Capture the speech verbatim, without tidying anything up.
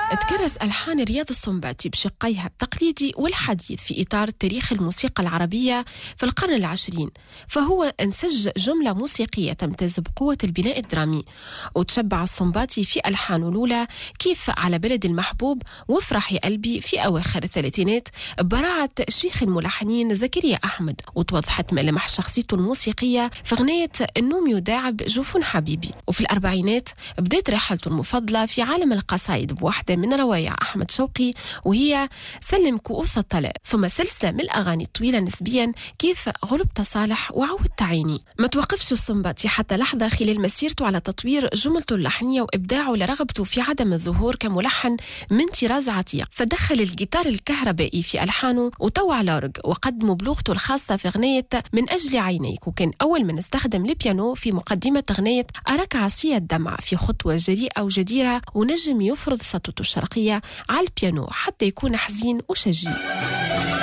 تكرس ألحان رياض السنباطي بشقيها التقليدي والحديث في إطار تاريخ الموسيقى العربية في القرن العشرين، فهو انسج جملة موسيقية تمتاز بقوة البناء الدرامي. وتشبع السنباطي في ألحانه الأولى كيف على بلد المحبوب وافرح يا قلبي في أواخر الثلاثينات براعة شيخ الملحنين زكريا أحمد، وتوضحت ملامح شخصيته الموسيقية في غنية النوم يداعب جوفن حبيبي. وفي الأربعينات بدأت رحلته المفضلة في عالم القصائد بواحدة من روايع أحمد شوقي وهي سلم كؤوس الطلاء، ثم سلسلة من الأغاني الطويلة نسبيا كيف غلبت صالح وعودت عيني. ما توقفش السنباطي حتى لحظة خلال مسيرته على تطوير جملته اللحنية وإبداعه لرغبته في عدم الظهور كملحن من طراز عتيق، فدخل الجيتار الكهربائي في ألحانه وطوع لورج وقدم بلوغته الخاصة في غنية من أجل عينيك، وكان أول من استخدم البيانو في مقدمة غنية أراك عصية الدمع في خطوة جريئة وجديرة، ونجم يفرض سطوته الشرقية على البيانو حتى يكون حزين وشجيع.